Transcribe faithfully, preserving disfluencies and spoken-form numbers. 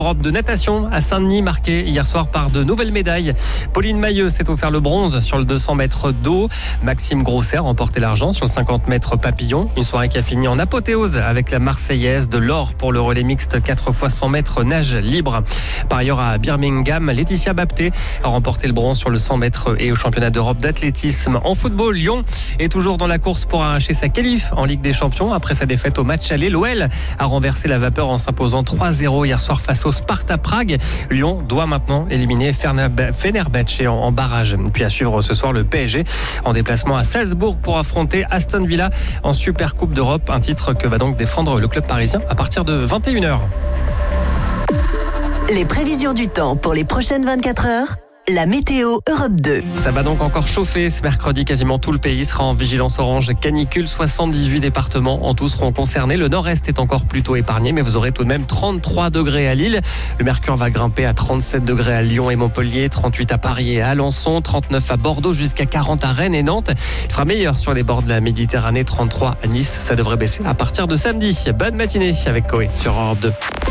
Europe de natation à Saint-Denis, marquée hier soir par de nouvelles médailles. Pauline Mailleux s'est offert le bronze sur le deux cents mètres d'eau. Maxime Grosset a remporté l'argent sur le cinquante mètres papillon. Une soirée qui a fini en apothéose avec la Marseillaise, de l'or pour le relais mixte quatre fois cent mètres nage libre. Par ailleurs, à Birmingham, Laetitia Bapté a remporté le bronze sur le cent mètres et au championnat d'Europe d'athlétisme. En football, Lyon est toujours dans la course pour arracher sa qualif en Ligue des Champions. Après sa défaite au match aller, l'O L a renversé la vapeur en s'imposant trois zéro hier soir face au Sparta Prague. Lyon doit maintenant éliminer Fenerbahçe en barrage. Puis à suivre ce soir le P S G en déplacement à Salzbourg pour affronter Aston Villa en Super Coupe d'Europe. Un titre que va donc défendre le club parisien à partir de vingt et une heures. Les prévisions du temps pour les prochaines vingt-quatre heures. La météo Europe deux. Ça va donc encore chauffer ce mercredi. Quasiment tout le pays sera en vigilance orange canicule. soixante-dix-huit départements en tout seront concernés. Le nord-est est encore plutôt épargné, mais vous aurez tout de même trente-trois degrés à Lille. Le mercure va grimper à trente-sept degrés à Lyon et Montpellier, trente-huit à Paris et à Alençon, trente-neuf à Bordeaux, jusqu'à quarante à Rennes et Nantes. Il fera meilleur sur les bords de la Méditerranée, trente-trois à Nice. Ça devrait baisser à partir de samedi. Bonne matinée avec Koé sur Europe deux.